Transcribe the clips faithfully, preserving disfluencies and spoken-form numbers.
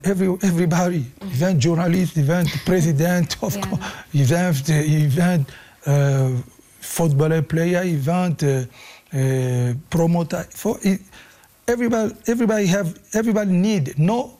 Every, everybody, mm-hmm. even journalists, even president, of yeah. course, even, even uh, footballer player, even uh, uh, promoter. For it, everybody, everybody have, everybody need. No,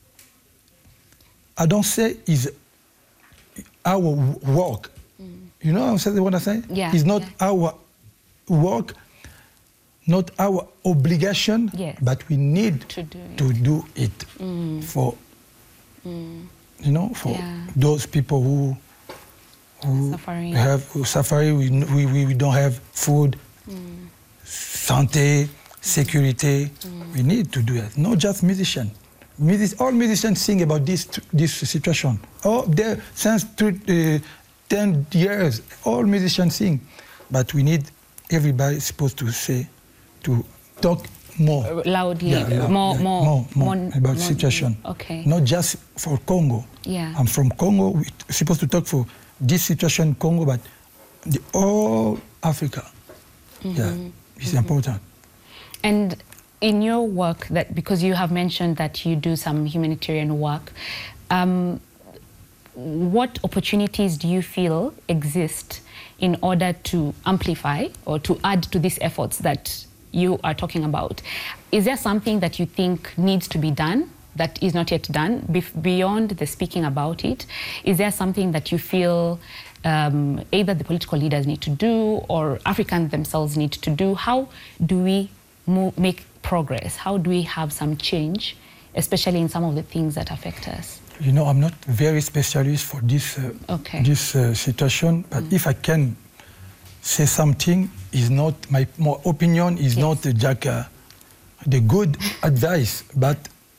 I don't say is our work. Mm. You know what I'm saying? Yeah. It's not yeah. our work, not our obligation, yes. but we need to do it, to do it mm. for, mm. you know, for yeah. those people who who suffering. have who suffering. We, we, we don't have food, mm. santé, security. Mm. We need to do it. Not just musicians. Music, all musicians sing about this this situation. Oh, there since uh, ten years, all musicians sing, but we need everybody supposed to say, to talk more loudly, yeah, loud, more, yeah, more, more, more, more about more, situation. Okay. Not just for Congo. Yeah. I'm from Congo. We're supposed to talk for this situation in Congo, but the all Africa. Mm-hmm. Yeah, it's mm-hmm. important. And in your work, that because you have mentioned that you do some humanitarian work, um, what opportunities do you feel exist in order to amplify or to add to these efforts that you are talking about? Is there something that you think needs to be done that is not yet done, beyond the speaking about it? Is there something that you feel um, either the political leaders need to do or Africans themselves need to do? How do we move, make progress? How do we have some change, especially in some of the things that affect us? You know, I'm not very specialist for this uh, okay. this uh, situation, but mm. if I can say something, is not my, my opinion is yes. not uh, Jack, uh, the good advice, but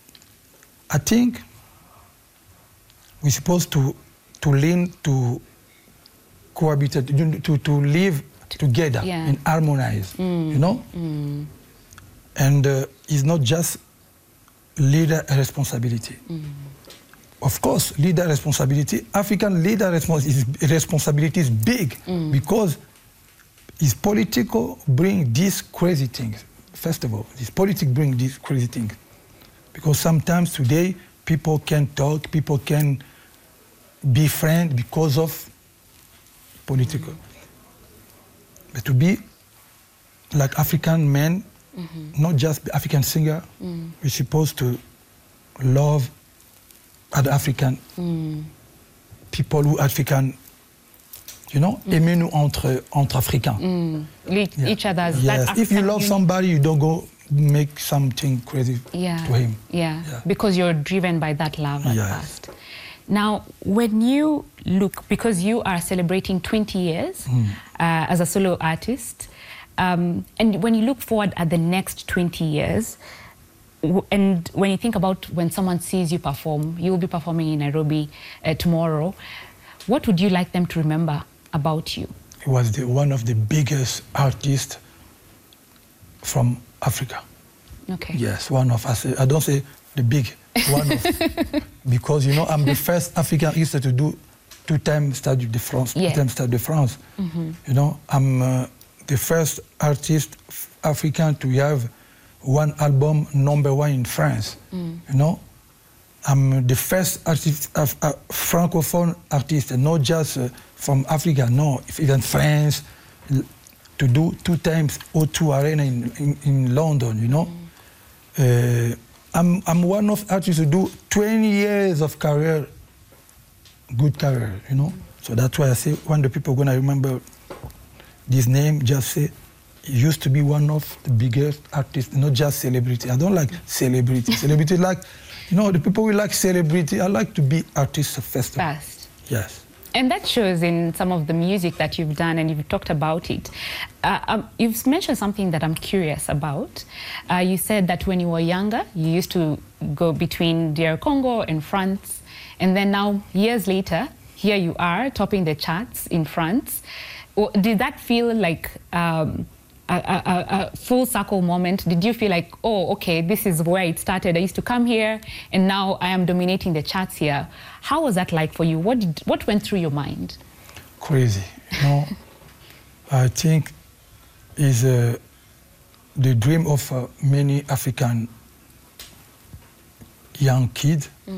I think we're supposed to to learn to cohabit, to to live together yeah. and harmonize. Mm. You know, mm. and uh, it's not just leader responsibility. Mm. Of course, leader responsibility, African leader respons is, responsibility is big mm. because it's political bring these crazy things. First of all, this politics bring these crazy things. Because sometimes today, people can talk, people can be friends because of political. Mm. But to be like African men, mm-hmm. not just African singer, mm. we're supposed to love other African mm. people who African, you know, mm. aimer nous entre, entre Africains. Mm. Yeah. Each other's. Yes. That if you love somebody, you don't go make something crazy yeah. to him. Yeah. yeah, because you're driven by that love at yes. first. Now, when you look, because you are celebrating twenty years mm. uh, as a solo artist, um, and when you look forward at the next twenty years, and when you think about when someone sees you perform, you will be performing in Nairobi uh, tomorrow, what would you like them to remember about you? He was the, one of the biggest artists from Africa. Okay. Yes, one of us. I don't say the big, one of. Because, you know, I'm the first African artist to do two-time Stade de France, yeah. two-time Stade de France. Mm-hmm. You know, I'm uh, the first artist African to have one album number one in France. Mm. You know, I'm the first artist, uh, uh, francophone artist, not just uh, from Africa. No, even France, to do two times O two Arena in, in, in London. You know, mm. uh, I'm I'm one of artists who do twenty years of career, good career. You know, mm. so that's why I say when the people are gonna remember this name, just say. He used to be one of the biggest artists, not just celebrity. I don't like celebrity. Celebrity like, you know, the people who like celebrity, I like to be artists first. First. Yes. And that shows in some of the music that you've done, and you've talked about it. Uh, um, you've mentioned something that I'm curious about. Uh, you said that when you were younger, you used to go between D R Congo and France, and then now, years later, here you are, topping the charts in France. Did that feel like um, A, a, a full circle moment? Did you feel like, oh, okay, this is where it started. I used to come here, and now I am dominating the charts here. How was that like for you? What did, what went through your mind? Crazy. You know, I think is uh, the dream of uh, many African young kids. Mm.